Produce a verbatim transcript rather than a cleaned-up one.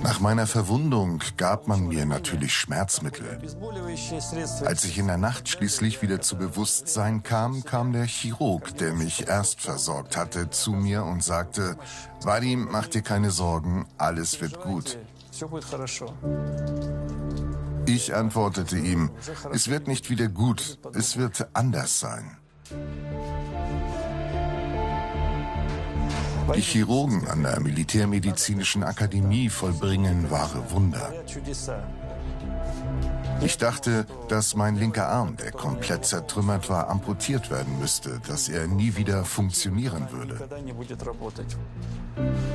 Nach meiner Verwundung gab man mir natürlich Schmerzmittel. Als ich in der Nacht schließlich wieder zu Bewusstsein kam, kam der Chirurg, der mich erst versorgt hatte, zu mir und sagte: Vadim, mach dir keine Sorgen, alles wird gut. Ich antwortete ihm: Es wird nicht wieder gut, es wird anders sein. Die Chirurgen an der Militärmedizinischen Akademie vollbringen wahre Wunder. Ich dachte, dass mein linker Arm, der komplett zertrümmert war, amputiert werden müsste, dass er nie wieder funktionieren würde.